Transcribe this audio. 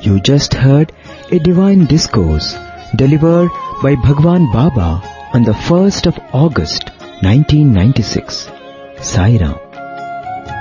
You just heard a divine discourse delivered by Bhagwan Baba on the 1st of August 1996. Sai Ram.